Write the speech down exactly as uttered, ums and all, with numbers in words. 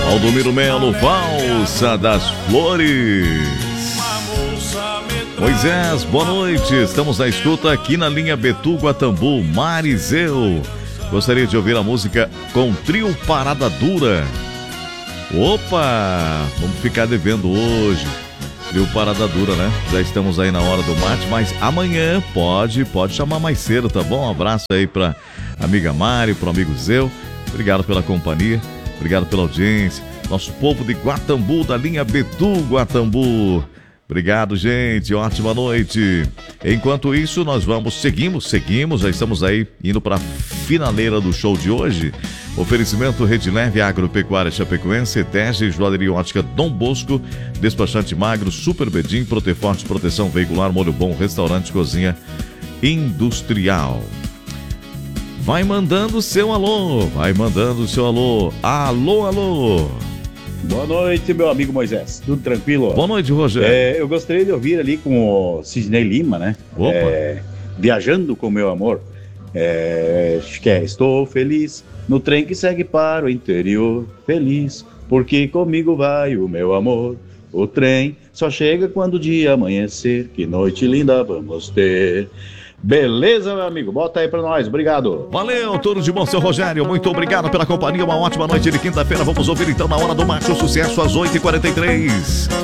Aldomiro Melo, Valsa das Flores. Moisés, boa noite. Estamos na escuta aqui na linha Betu Guatambu, Marizeu. Gostaria de ouvir a música com trio Parada Dura. Opa, vamos ficar devendo hoje. Trio Parada Dura, né? Já estamos aí na hora do mate, mas amanhã pode, pode chamar mais cedo, tá bom? Um abraço aí pra amiga Mari, pro amigo Zeu. Obrigado pela companhia, obrigado pela audiência. Nosso povo de Guatambu, da linha Betu Guatambu. Obrigado, gente. Ótima noite. Enquanto isso, nós vamos, seguimos, seguimos. Já estamos aí indo para a finaleira do show de hoje. Oferecimento Rede Leve, Agropecuária Chapecoense, Tege, Joalheria Ótica Dom Bosco, Despachante Magro, Super Bedim, Proteforte, Proteção Veicular, Molho Bom, Restaurante, Cozinha Industrial. Vai mandando seu alô, vai mandando seu alô. Alô, alô. Boa noite, meu amigo Moisés. Tudo tranquilo? Boa noite, Rogério. É, eu gostaria de ouvir ali com o Sidney Lima, né? Opa. É, Viajando com meu amor. É, acho que é Estou feliz no trem que segue para o interior. Feliz porque comigo vai o meu amor. O trem só chega quando o dia amanhecer. Que noite linda vamos ter. Beleza, meu amigo? Bota aí pra nós. Obrigado. Valeu, tudo de bom, seu Rogério. Muito obrigado pela companhia. Uma ótima noite de quinta-feira. Vamos ouvir então na hora do Macho Sucesso às oito e quarenta e três.